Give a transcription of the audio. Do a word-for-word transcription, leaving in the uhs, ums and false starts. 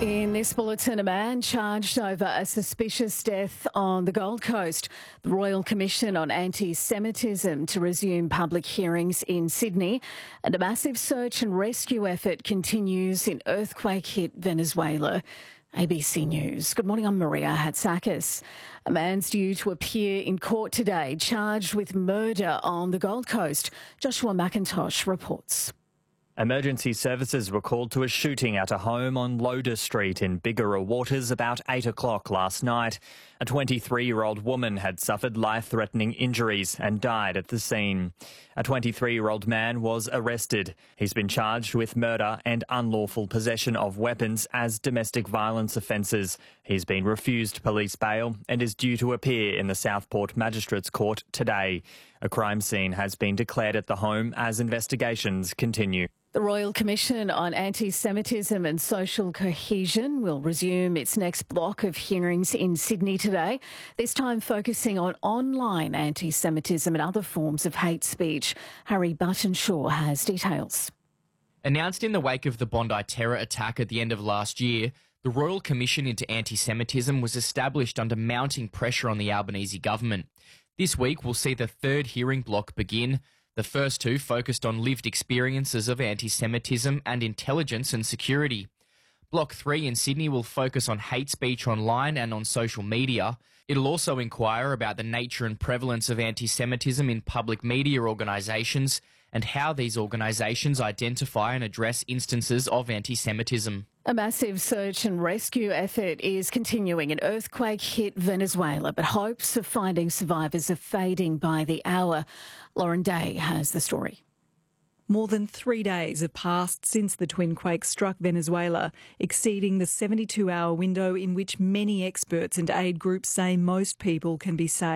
In this bulletin, a man charged over a suspicious death on the Gold Coast. The Royal Commission on Anti-Semitism to resume public hearings in Sydney, and a massive search and rescue effort continues in earthquake-hit Venezuela. A B C News. Good morning, I'm Maria Hatzakis. A man's due to appear in court today, charged with murder on the Gold Coast. Joshua McIntosh reports. Emergency services were called to a shooting at a home on Loder Street in Bigara Waters about eight o'clock last night. A twenty-three-year-old woman had suffered life-threatening injuries and died at the scene. A twenty-three-year-old man was arrested. He's been charged with murder and unlawful possession of weapons as domestic violence offences. He's been refused police bail and is due to appear in the Southport Magistrates Court today. A crime scene has been declared at the home as investigations continue. The Royal Commission on Anti-Semitism and Social Cohesion will resume its next block of hearings in Sydney today, this time focusing on online anti-Semitism and other forms of hate speech. Harry Buttonshaw has details. Announced in the wake of the Bondi terror attack at the end of last year, the Royal Commission into Anti-Semitism was established under mounting pressure on the Albanese government. This week will see the third hearing block begin. The first two focused on lived experiences of anti-Semitism and intelligence and security. Block three in Sydney will focus on hate speech online and on social media. It'll also inquire about the nature and prevalence of anti-Semitism in public media organisations and how these organisations identify and address instances of anti-Semitism. A massive search and rescue effort is continuing in earthquake-hit Venezuela, but hopes of finding survivors are fading by the hour. Lauren Day has the story. More than three days have passed since the twin quake struck Venezuela, exceeding the seventy-two hour window in which many experts and aid groups say most people can be saved.